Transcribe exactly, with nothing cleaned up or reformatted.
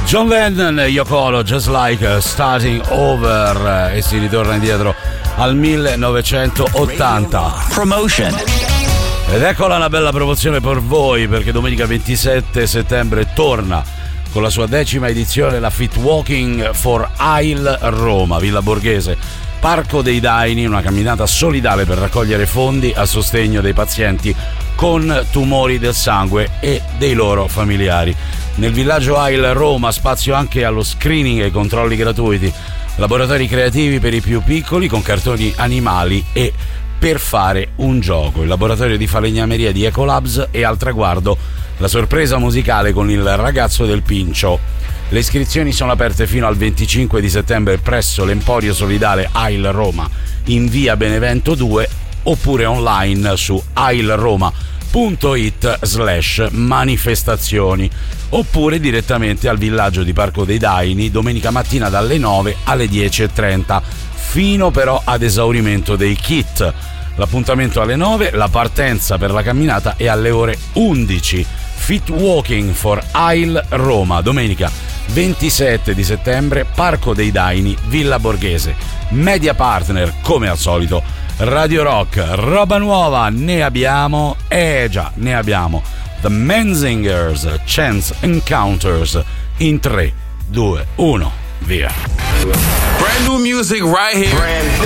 John Lennon, Yoko Ono, Just Like Starting Over, e si ritorna indietro al millenovecentottanta. Promotion. Ed eccola una bella promozione per voi, perché domenica ventisette settembre torna con la sua decima edizione la Fit Walking for Isle Roma, Villa Borghese, Parco dei Daini, una camminata solidale per raccogliere fondi a sostegno dei pazienti con tumori del sangue e dei loro familiari. Nel villaggio Isle Roma spazio anche allo screening e ai controlli gratuiti, laboratori creativi per i più piccoli con cartoni animali e per fare un gioco, il laboratorio di falegnameria di Ecolabs e al traguardo la sorpresa musicale con il ragazzo del Pincio. Le iscrizioni sono aperte fino al venticinque di settembre presso l'Emporio Solidale Isle Roma in via Benevento due oppure online su isleroma.it slash manifestazioni oppure direttamente al villaggio di Parco dei Daini domenica mattina dalle nove alle dieci e trenta, fino però ad esaurimento dei kit. L'appuntamento alle nove, la partenza per la camminata è alle ore undici. Fit Walking for Isle Roma, domenica ventisette di settembre, Parco dei Daini, Villa Borghese. Media partner, come al solito, Radio Rock. Roba nuova ne abbiamo, eh già, ne abbiamo. The Menzingers, Chance Encounters, in tre, due, uno, via. Brand new music right here. Brand